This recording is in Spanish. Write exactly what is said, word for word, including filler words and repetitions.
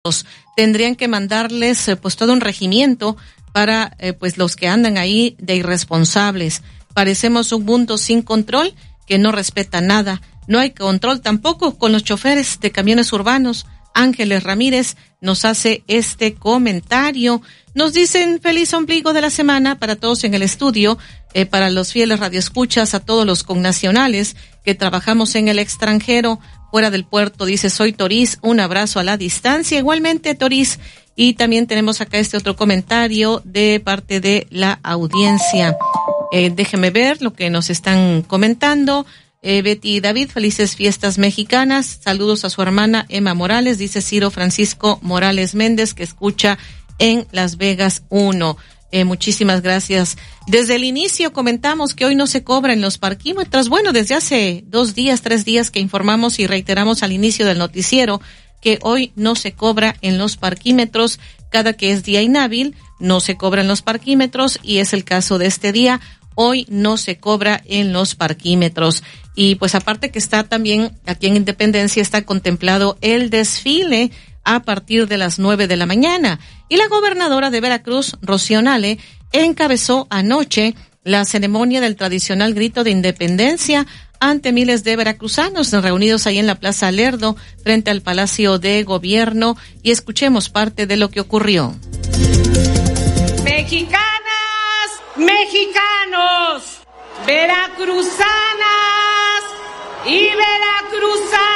tendrían que mandarles eh, pues todo un regimiento para eh, pues los que andan ahí de irresponsables. Parecemos un mundo sin control que no respeta nada. No hay control tampoco con los choferes de camiones urbanos. Ángeles Ramírez nos hace este comentario. Nos dicen feliz ombligo de la semana para todos en el estudio, eh, para los fieles radioescuchas, a todos los connacionales que trabajamos en el extranjero, fuera del puerto. Dice, soy Toriz, un abrazo a la distancia. Igualmente, Toriz. Y también tenemos acá este otro comentario de parte de la audiencia. Eh, déjeme ver lo que nos están comentando. Eh, Betty y David, felices fiestas mexicanas. Saludos a su hermana Emma Morales, dice Ciro Francisco Morales Méndez, que escucha en Las Vegas uno. Eh, muchísimas gracias. Desde el inicio comentamos que hoy no se cobra en los parquímetros. Bueno, desde hace dos días, tres días que informamos y reiteramos al inicio del noticiero que hoy no se cobra en los parquímetros. Cada que es día inhábil, no se cobra en los parquímetros, y es el caso de este día. Hoy no se cobra en los parquímetros. Y pues aparte que está también aquí en Independencia, está contemplado el desfile a partir de las nueve de la mañana. Y la gobernadora de Veracruz, Rocío Nale, encabezó anoche la ceremonia del tradicional grito de independencia ante miles de veracruzanos reunidos ahí en la Plaza Lerdo, frente al Palacio de Gobierno. Y escuchemos parte de lo que ocurrió. Mexicanas, mexicanos, veracruzanas y veracruzanos,